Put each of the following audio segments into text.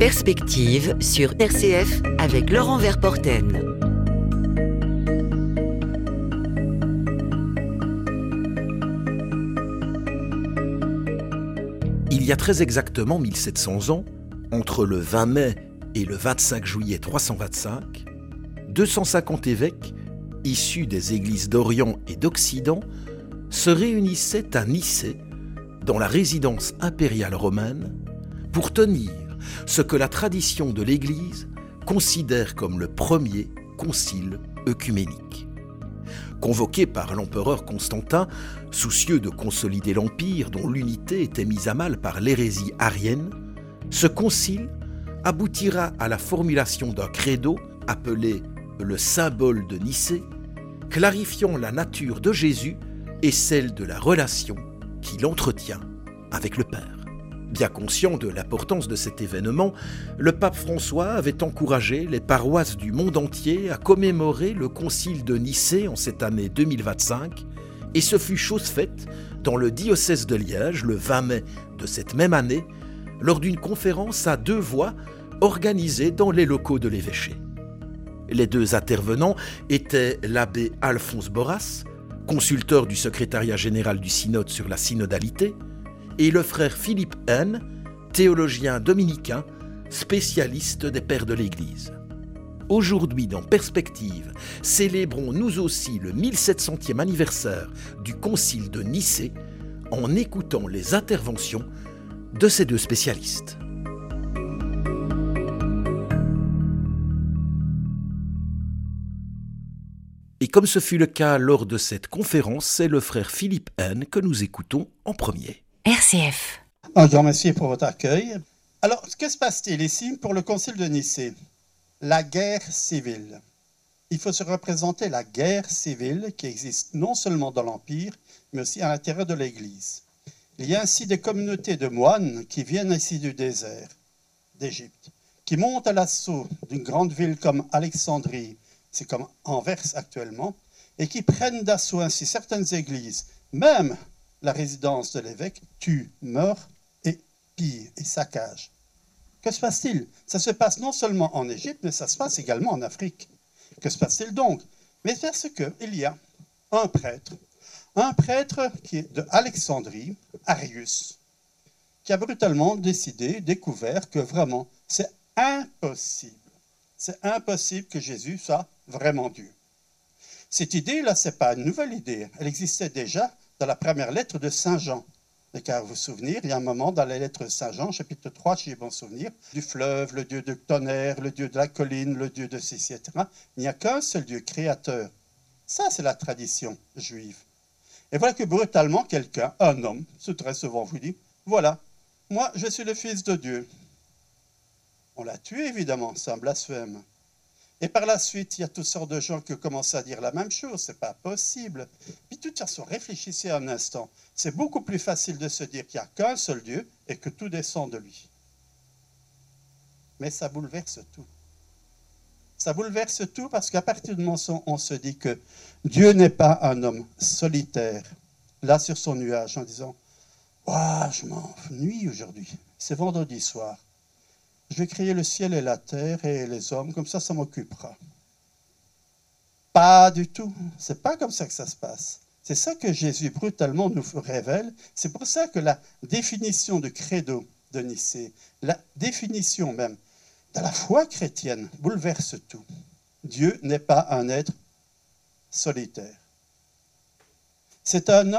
Perspective sur RCF avec Laurent Verporten. Il y a très exactement 1700 ans, entre le 20 mai et le 25 juillet 325, 250 évêques, issus des églises d'Orient et d'Occident, se réunissaient à Nicée, dans la résidence impériale romaine, pour tenir ce que la tradition de l'Église considère comme le premier concile œcuménique. Convoqué par l'empereur Constantin, soucieux de consolider l'empire dont l'unité était mise à mal par l'hérésie arienne, ce concile aboutira à la formulation d'un credo appelé le symbole de Nicée, clarifiant la nature de Jésus et celle de la relation qu'il entretient avec le Père. Bien conscient de l'importance de cet événement, le pape François avait encouragé les paroisses du monde entier à commémorer le concile de Nicée en cette année 2025, et ce fut chose faite dans le diocèse de Liège le 20 mai de cette même année, lors d'une conférence à 2 voix organisée dans les locaux de l'évêché. Les 2 intervenants étaient l'abbé Alphonse Borras, consulteur du secrétariat général du synode sur la synodalité, et le frère Philippe Haine, théologien dominicain, spécialiste des pères de l'Église. Aujourd'hui, dans Perspective, célébrons nous aussi le 1700e anniversaire du concile de Nicée en écoutant les interventions de ces 2 spécialistes. Et comme ce fut le cas lors de cette conférence, c'est le frère Philippe Haine que nous écoutons en premier. RCF. Un grand merci pour votre accueil. Alors, que se passe-t-il ici pour le concile de Nicée? La guerre civile. Il faut se représenter la guerre civile qui existe non seulement dans l'Empire, mais aussi à l'intérieur de l'Église. Il y a ainsi des communautés de moines qui viennent ici du désert d'Égypte, qui montent à l'assaut d'une grande ville comme Alexandrie, c'est comme Anvers actuellement, et qui prennent d'assaut ainsi certaines églises, même la résidence de l'évêque, tue, meurt et pille et saccage. Que se passe-t-il? Ça se passe non seulement en Égypte, mais ça se passe également en Afrique. Que se passe-t-il donc? Mais parce qu'il y a un prêtre qui est de Alexandrie, Arius, qui a brutalement découvert que vraiment c'est impossible que Jésus soit vraiment Dieu. Cette idée-là, ce n'est pas une nouvelle idée. Elle existait déjà dans la première lettre de Saint Jean. Et car vous vous souvenez, il y a un moment dans la lettre de Saint Jean, chapitre 3, si j'ai bon souvenir, du fleuve, le Dieu du tonnerre, le Dieu de la colline, le Dieu de ceci, etc. Il n'y a qu'un seul Dieu créateur. Ça, c'est la tradition juive. Et voilà que brutalement, quelqu'un, un homme, c'est très souvent vous dit, voilà, moi, je suis le fils de Dieu. On l'a tué, évidemment, c'est un blasphème. Et par la suite, il y a toutes sortes de gens qui commencent à dire la même chose. C'est pas possible. Puis de toute façon, réfléchissez un instant. C'est beaucoup plus facile de se dire qu'il n'y a qu'un seul Dieu et que tout descend de lui. Mais ça bouleverse tout. Ça bouleverse tout parce qu'à partir du moment où on se dit que Dieu n'est pas un homme solitaire, là sur son nuage, en disant « Ouah, je m'ennuie aujourd'hui. C'est vendredi soir. Je vais créer le ciel et la terre et les hommes, comme ça m'occupera. » Pas du tout. C'est pas comme ça que ça se passe. C'est ça que Jésus brutalement nous révèle. C'est pour ça que la définition de credo de Nicée, la définition même de la foi chrétienne bouleverse tout. Dieu n'est pas un être solitaire. C'est un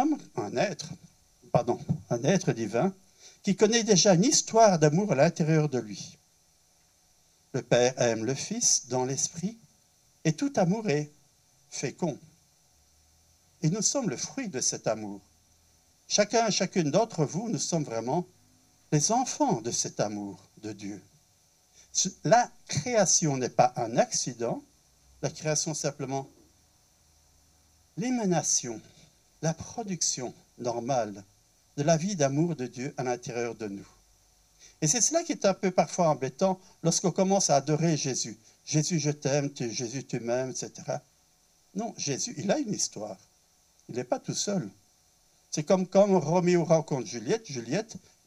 être divin qui connaît déjà une histoire d'amour à l'intérieur de lui. Le Père aime le Fils dans l'Esprit, et tout amour est fécond. Et nous sommes le fruit de cet amour. Chacun et chacune d'entre vous, nous sommes vraiment les enfants de cet amour de Dieu. La création n'est pas un accident, la création simplement l'émanation, la production normale de la vie d'amour de Dieu à l'intérieur de nous. Et c'est cela qui est un peu parfois embêtant lorsqu'on commence à adorer Jésus. Jésus, je t'aime, Jésus, tu m'aimes, etc. Non, Jésus, il a une histoire. Il n'est pas tout seul. C'est comme quand Roméo rencontre Juliette. Juliette,